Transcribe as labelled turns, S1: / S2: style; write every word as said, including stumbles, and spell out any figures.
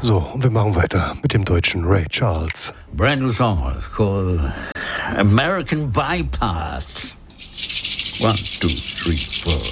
S1: So, und wir machen weiter mit dem deutschen Ray Charles.
S2: Brand new song, it's called American Bypass. One, two, three, four.